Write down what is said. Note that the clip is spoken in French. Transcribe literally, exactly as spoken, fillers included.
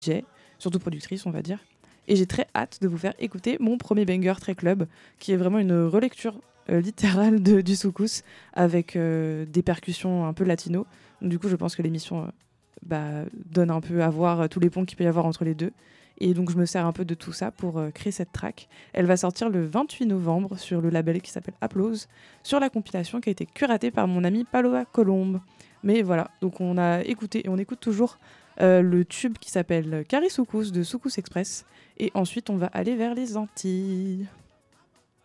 J, surtout productrice, on va dire. Et j'ai très hâte de vous faire écouter mon premier banger très club, qui est vraiment une relecture euh, littérale de, du soukous, avec euh, des percussions un peu latino. Donc, du coup, je pense que l'émission euh, bah, donne un peu à voir euh, tous les ponts qu'il peut y avoir entre les deux. Et donc, je me sers un peu de tout ça pour euh, créer cette track. Elle va sortir le vingt-huit novembre sur le label qui s'appelle Applause, sur la compilation qui a été curatée par mon ami Paloa Colombe. Mais voilà, donc on a écouté et on écoute toujours euh, le tube qui s'appelle Carré Soukous de Soukous Express. Et ensuite, on va aller vers les Antilles.